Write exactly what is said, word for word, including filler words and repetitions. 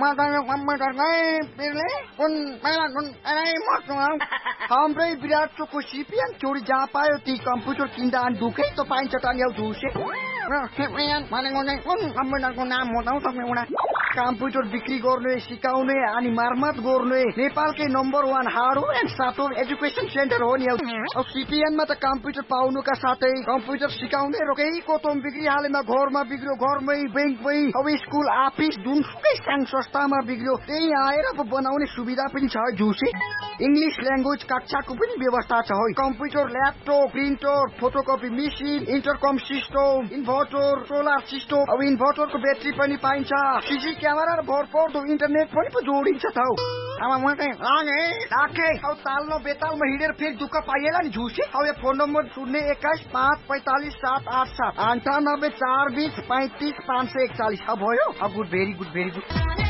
हाम्रै विराट चोकको सिपिएन चोरी जहाँ पायो ती कम्प्युटर किन्दा अनि ढुकै त पाइन्छ त नि झुसे कम्प्युटरको नाम बताउ तपाईँ कम्प्युटर बिक्री गर्ने सिकाउने अनि मर्मत गर्ने नेपालकै number one hardware and software education centre हो नि। अब सिपिएनमा त कम्प्युटर पाउनुका साथै कम्प्युटर सिकाउने रोकै कोतम बिक्री हालेमा घरमा बिग्रियो घरमै बैंकमै अब स्कुल अफिस जुनसुकै संघ संस्थामा बिग्रियो त्यही आएर अब बनाउने सुविधा पनि छ झुसे। इंग्लिश ल्याङ्ग्वेज कक्षाको पनि व्यवस्था छ हो। Computer laptop printer photocopy machine इन्टरकम system inverter solar system अब इन्भर्टरको ब्याट्री पनि पाइन्छ सिसी क्यामेरा र भरपर्दो इन्टरनेट पनि पो जोडिन्छ त हौ। अब म चाहिँ लागे राखे अब ताल्नो बेतालमा हिँडेर फेरि दुःख पाइएला नि झुसे। अब यो फोन नम्बर शून्य एक्काइस पाँच पैँतालिस सात आठ सात अन्ठानब्बे चार बिस पैँतिस पाँच सय एकचालिस अब भयो। अब good very good very good.